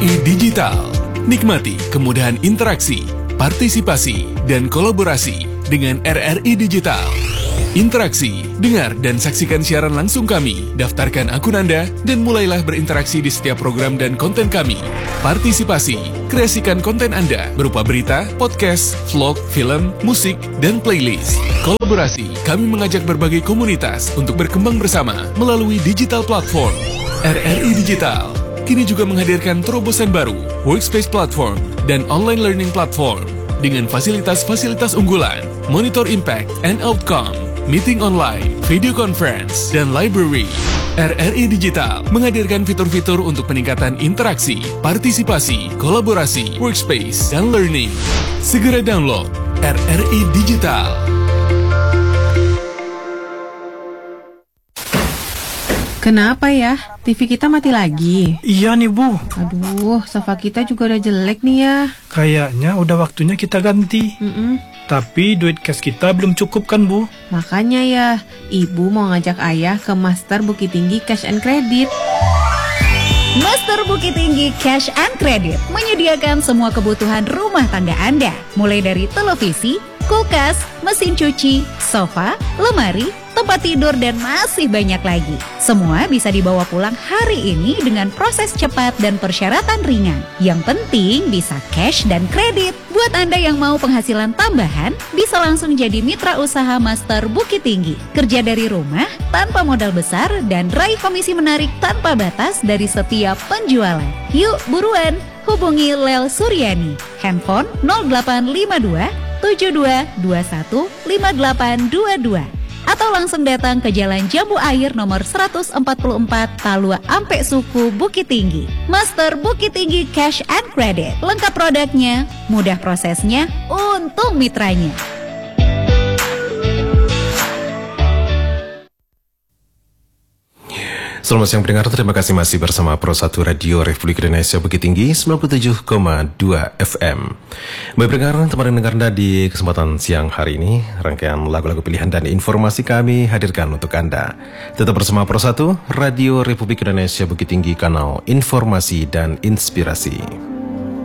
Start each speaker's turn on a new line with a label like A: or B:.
A: RRI Digital. Nikmati kemudahan interaksi, partisipasi, dan kolaborasi dengan RRI Digital. Interaksi, dengar dan saksikan siaran langsung kami, daftarkan akun Anda, dan mulailah berinteraksi di setiap program dan konten kami. Partisipasi, kreasikan konten Anda berupa berita, podcast, vlog, film, musik, dan playlist. Kolaborasi, kami mengajak berbagai komunitas untuk berkembang bersama melalui digital platform. RRI Digital kini juga menghadirkan terobosan baru, workspace platform, dan online learning platform dengan fasilitas-fasilitas unggulan, monitor impact and outcome, meeting online, video conference, dan library. RRI Digital menghadirkan fitur-fitur untuk peningkatan interaksi, partisipasi, kolaborasi, workspace, dan learning. Segera download RRI Digital.
B: Kenapa ya? TV kita mati lagi?
C: Iya nih Bu.
B: Aduh, sofa kita juga udah jelek nih ya.
C: Kayaknya udah waktunya kita ganti. Tapi duit cash kita belum cukup kan Bu?
B: Makanya ya, Ibu mau ngajak Ayah ke Master Bukit Tinggi Cash and Credit.
D: Master Bukit Tinggi Cash and Credit menyediakan semua kebutuhan rumah tangga Anda, mulai dari televisi, kulkas, mesin cuci, sofa, lemari, tempat tidur, dan masih banyak lagi. Semua bisa dibawa pulang hari ini dengan proses cepat dan persyaratan ringan. Yang penting bisa cash dan kredit. Buat Anda yang mau penghasilan tambahan, bisa langsung jadi mitra usaha Master Bukit Tinggi. Kerja dari rumah, tanpa modal besar, dan raih komisi menarik tanpa batas dari setiap penjualan. Yuk buruan, hubungi Lel Suryani. Handphone 0852 7221 5822. Atau langsung datang ke Jalan Jambu Air nomor 144 Talua Ampe Suku Bukit Tinggi. Master Bukit Tinggi Cash and Credit. Lengkap produknya, mudah prosesnya, untung mitranya.
E: Selamat siang pendengar, terima kasih masih bersama Pro 1 Radio Republik Indonesia Bukit Tinggi 97,2 FM. Baik pendengar, teman dengar Anda di kesempatan siang hari ini, rangkaian lagu-lagu pilihan dan informasi kami hadirkan untuk Anda. Tetap bersama Pro 1 Radio Republik Indonesia Bukit Tinggi, kanal informasi dan inspirasi.